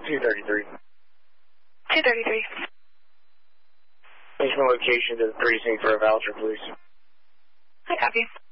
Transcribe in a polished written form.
233. 233. Basement location to the precinct for a voucher, please. I copy.